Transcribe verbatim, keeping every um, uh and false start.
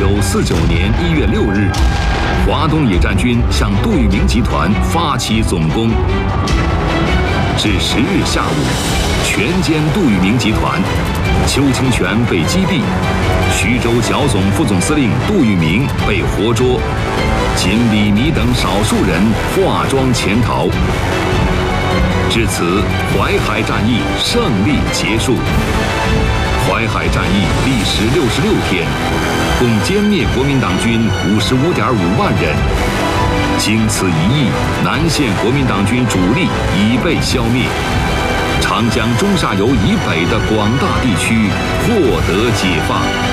九四九年一月六日，华东野战军向杜聿明集团发起总攻。至十日下午，全歼杜聿明集团，邱清泉被击毙，徐州剿总副总司令杜聿明被活捉，仅李弥等少数人化妆潜逃。至此，淮海战役胜利结束。淮海战役历时六十六天，共歼灭国民党军五十五点五万人。经此一役，南线国民党军主力已被消灭，长江中下游以北的广大地区获得解放。